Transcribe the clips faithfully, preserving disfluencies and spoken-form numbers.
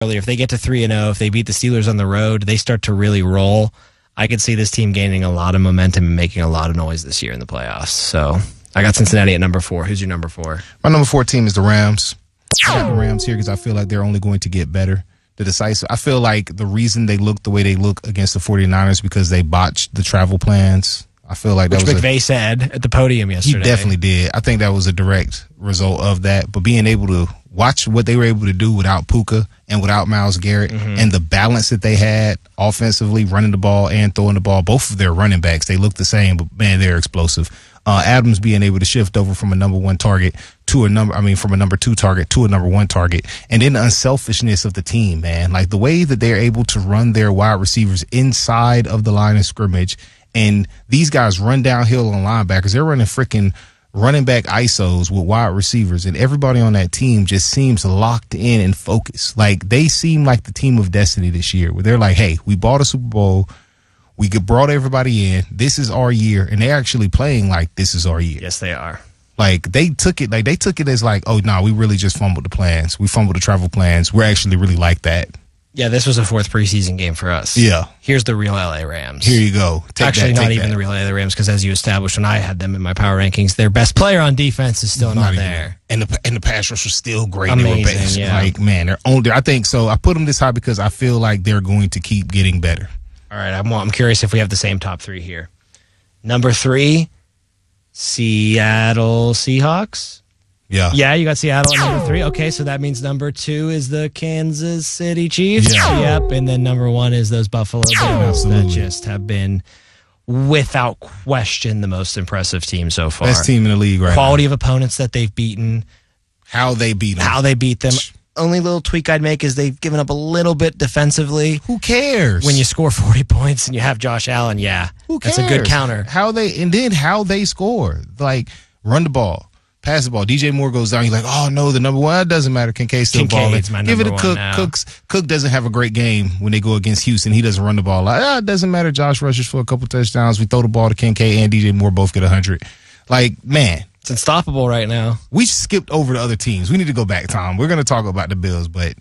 earlier, if they get to three and oh, if they beat the Steelers on the road, they start to really roll. I could see this team gaining a lot of momentum and making a lot of noise this year in the playoffs. So I got Cincinnati at number four. Who's your number four? My number four team is the Rams. I got the Rams here because I feel like they're only going to get better. The decisive. I feel like the reason they look the way they look against the 49ers because they botched the travel plans. I feel like that Which was McVay a, said at the podium yesterday. He definitely did. I think that was a direct result of that. But being able to watch what they were able to do without Puka and without Myles Garrett mm-hmm. and the balance that they had offensively, running the ball and throwing the ball, both of their running backs, they look the same, but man, they're explosive. Uh, Adams being able to shift over from a number one target to a number, I mean, from a number two target to a number one target. And then the unselfishness of the team, man, like the way that they're able to run their wide receivers inside of the line of scrimmage. And these guys run downhill on linebackers. They're running freaking running back I S Os with wide receivers. And everybody on that team just seems locked in and focused. Like they seem like the team of destiny this year where they're like, hey, we bought a Super Bowl. We brought everybody in. This is our year. And they're actually playing like this is our year. Yes, they are. Like they took it, like they took it as like, oh, no, nah, we really just fumbled the plans. We fumbled the travel plans. We're actually really like that. Yeah, this was a fourth preseason game for us. Yeah. Here's the real L A Rams. Here you go. Take Actually, that, not even that. The real L A Rams, because as you established when I had them in my power rankings, their best player on defense is still not, not there. And the and the pass rush was still great. Amazing, they were best. Yeah. Like, man, they're on there. I think so. I put them this high because I feel like they're going to keep getting better. All right, I'm, I'm curious if we have the same top three here. Number three, Seattle Seahawks. Yeah. Yeah, you got Seattle at number three. Okay, so that means number two is the Kansas City Chiefs. Yeah. Yep, and then number one is those Buffalo Bills Absolutely. that just have been, without question, the most impressive team so far. Best team in the league right Quality now. of opponents that they've beaten. How they beat them. How they beat them. Only little tweak I'd make is they've given up a little bit defensively. Who cares? When you score forty points and you have Josh Allen, yeah. Who cares? That's a good counter. How they and then how they score. Like, run the ball. Pass the ball. D J Moore goes down. You're like, oh, no, the number one. It doesn't matter. Kincaid's still balling. Give it to Cook. Cook's, Cook doesn't have a great game when they go against Houston. He doesn't run the ball. Like, ah, it doesn't matter. Josh rushes for a couple touchdowns. We throw the ball to Kincaid and D J Moore both get one hundred. Like, man. It's unstoppable right now. We skipped over the other teams. We need to go back, Tom. We're going to talk about the Bills, but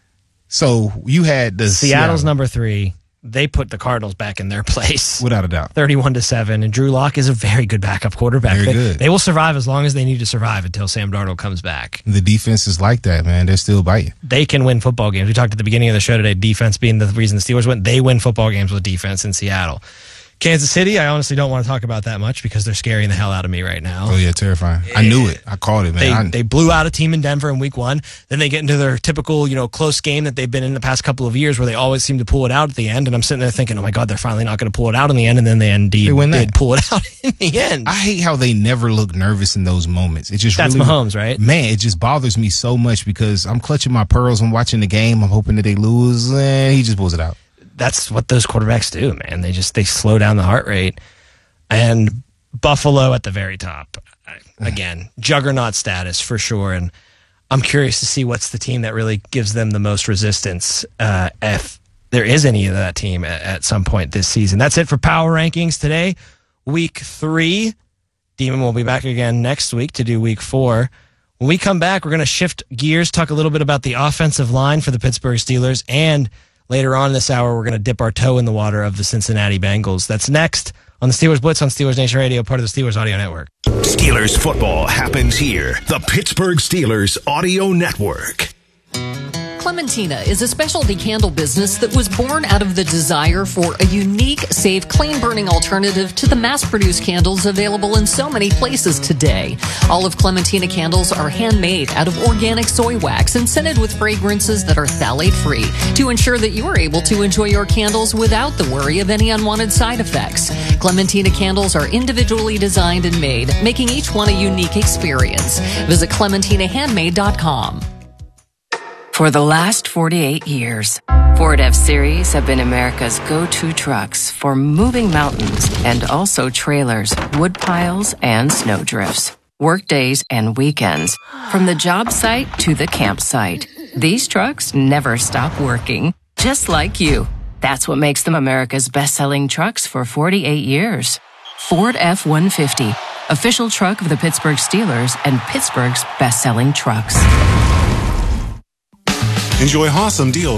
so you had the Seattle's Seattle. number three. They put the Cardinals back in their place. Without a doubt. thirty-one to seven. And Drew Lock is a very good backup quarterback. Very they, good. They will survive as long as they need to survive until Sam Darnold comes back. The defense is like that, man. They're still biting. They can win football games. We talked at the beginning of the show today, defense being the reason the Steelers win. They win football games with defense in Seattle. Kansas City, I honestly don't want to talk about that much because they're scaring the hell out of me right now. Oh, yeah, terrifying. I knew it. I called it, man. They, I, they blew out a team in Denver in week one. Then they get into their typical, you know, close game that they've been in the past couple of years where they always seem to pull it out at the end. And I'm sitting there thinking, oh, my God, they're finally not going to pull it out in the end. And then they indeed they did pull it out in the end. I hate how they never look nervous in those moments. It just That's really, Mahomes, right? Man, it just bothers me so much because I'm clutching my pearls. I'm watching the game. I'm hoping that they lose. And he just pulls it out. That's what those quarterbacks do, man. They just, they slow down the heart rate. And Buffalo at the very top. Again, juggernaut status for sure. And I'm curious to see what's the team that really gives them the most resistance, uh, if there is any of that team at, at some point this season. That's it for Power Rankings today. Week three. Demon will be back again next week to do week four. When we come back, we're going to shift gears, talk a little bit about the offensive line for the Pittsburgh Steelers, and later on this hour, we're going to dip our toe in the water of the Cincinnati Bengals. That's next on the Steelers Blitz on Steelers Nation Radio, part of the Steelers Audio Network. Steelers football happens here. The Pittsburgh Steelers Audio Network. Clementina is a specialty candle business that was born out of the desire for a unique, safe, clean-burning alternative to the mass-produced candles available in so many places today. All of Clementina candles are handmade out of organic soy wax and scented with fragrances that are phthalate-free to ensure that you are able to enjoy your candles without the worry of any unwanted side effects. Clementina candles are individually designed and made, making each one a unique experience. Visit clementina handmade dot com. For the last forty-eight years, Ford F-Series have been America's go-to trucks for moving mountains and also trailers, wood piles, and snow drifts, work days and weekends, from the job site to the campsite. These trucks never stop working, just like you. That's what makes them America's best-selling trucks for forty-eight years. Ford F one fifty, official truck of the Pittsburgh Steelers and Pittsburgh's best-selling trucks. Enjoy awesome deals